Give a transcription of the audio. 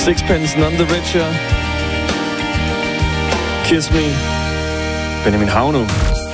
Sixpence None the Richer. Kiss Me. Benjamin Hav nu.